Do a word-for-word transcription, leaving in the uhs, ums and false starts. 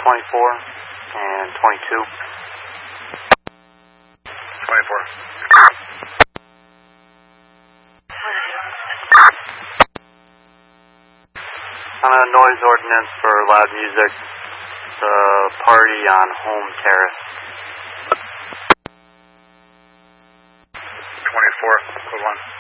twenty-four and twenty-two. twenty-four. On a noise ordinance for loud music, the party on Home Terrace. twenty-four, good one.